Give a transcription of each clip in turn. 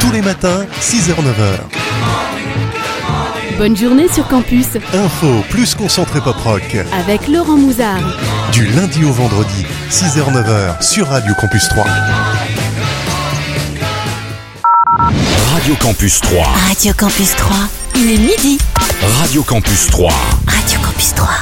Tous les matins, 6h-9h. Bonne journée sur Campus. Info plus concentré pop-rock. Avec Laurent Mouzard. Du lundi au vendredi, 6h-9h sur Radio Campus 3. Radio Campus 3. Radio Campus 3. Il est midi. Radio Campus 3. Radio Campus 3.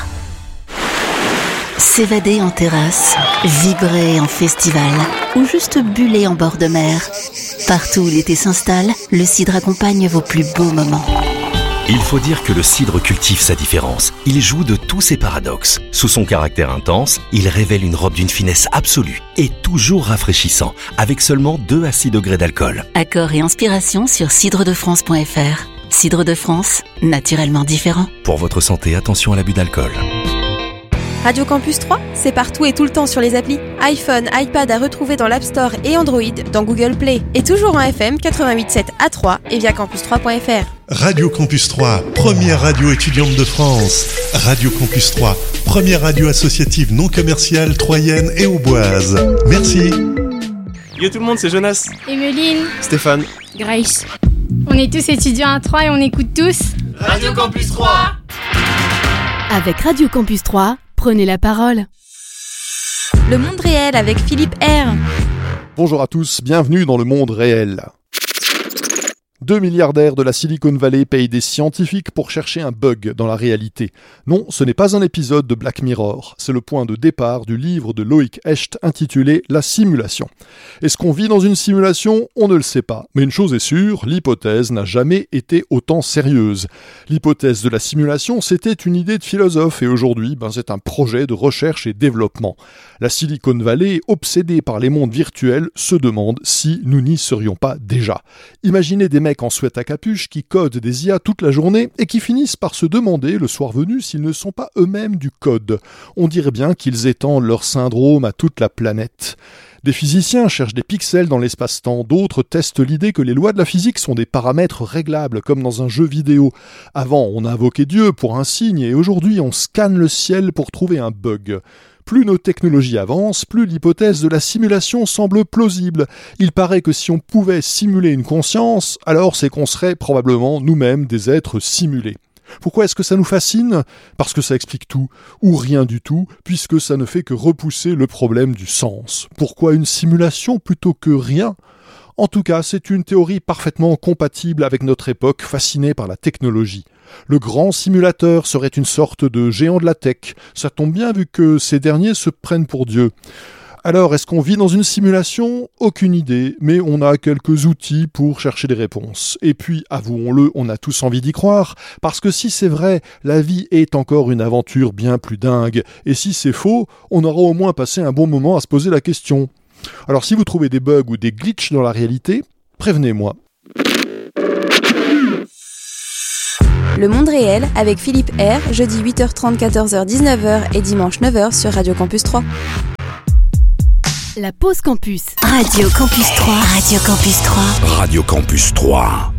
S'évader en terrasse, vibrer en festival ou juste buller en bord de mer. Partout où l'été s'installe, le cidre accompagne vos plus beaux moments. Il faut dire que le cidre cultive sa différence. Il joue de tous ses paradoxes. Sous son caractère intense, il révèle une robe d'une finesse absolue et toujours rafraîchissant, avec seulement 2 à 6 degrés d'alcool. Accords et inspiration sur cidredefrance.fr. Cidre de France, naturellement différent. Pour votre santé, attention à l'abus d'alcool. Radio Campus 3, c'est partout et tout le temps sur les applis. iPhone, iPad à retrouver dans l'App Store et Android, dans Google Play. Et toujours en FM 88.7 à 3 et via campus3.fr. Radio Campus 3, première radio étudiante de France. Radio Campus 3, première radio associative non commerciale troyenne et auboise. Merci. Yo tout le monde, c'est Jonas. Emeline. Stéphane. Grace. On est tous étudiants à 3 et on écoute tous Radio Campus 3. Avec Radio Campus 3, prenez la parole. Le monde réel avec Philippe R. Bonjour à tous, bienvenue dans le monde réel. 2 milliardaires de la Silicon Valley payent des scientifiques pour chercher un bug dans la réalité. Non, ce n'est pas un épisode de Black Mirror, c'est le point de départ du livre de Loïc Hecht intitulé « La simulation ». Est-ce qu'on vit dans une simulation ? On ne le sait pas. Mais une chose est sûre, l'hypothèse n'a jamais été autant sérieuse. L'hypothèse de la simulation, c'était une idée de philosophe et aujourd'hui, c'est un projet de recherche et développement. La Silicon Valley, obsédée par les mondes virtuels, se demande si nous n'y serions pas déjà. Imaginez des mecs en sweat à capuche qui codent des IA toute la journée et qui finissent par se demander, le soir venu, s'ils ne sont pas eux-mêmes du code. On dirait bien qu'ils étendent leur syndrome à toute la planète. Des physiciens cherchent des pixels dans l'espace-temps, d'autres testent l'idée que les lois de la physique sont des paramètres réglables, comme dans un jeu vidéo. Avant, on invoquait Dieu pour un signe, et aujourd'hui, on scanne le ciel pour trouver un bug. Plus nos technologies avancent, plus l'hypothèse de la simulation semble plausible. Il paraît que si on pouvait simuler une conscience, alors c'est qu'on serait probablement nous-mêmes des êtres simulés. Pourquoi est-ce que ça nous fascine ? Parce que ça explique tout, ou rien du tout, puisque ça ne fait que repousser le problème du sens. Pourquoi une simulation plutôt que rien ? En tout cas, c'est une théorie parfaitement compatible avec notre époque fascinée par la technologie. Le grand simulateur serait une sorte de géant de la tech. Ça tombe bien vu que ces derniers se prennent pour Dieu. Alors, est-ce qu'on vit dans une simulation ? Aucune idée, mais on a quelques outils pour chercher des réponses. Et puis, avouons-le, on a tous envie d'y croire, parce que si c'est vrai, la vie est encore une aventure bien plus dingue. Et si c'est faux, on aura au moins passé un bon moment à se poser la question. Alors si vous trouvez des bugs ou des glitches dans la réalité, prévenez-moi. Le monde réel avec Philippe R. Jeudi 8h30, 14h, 19h et dimanche 9h sur Radio Campus 3. La pause campus. Radio Campus 3. Radio Campus 3. Radio Campus 3.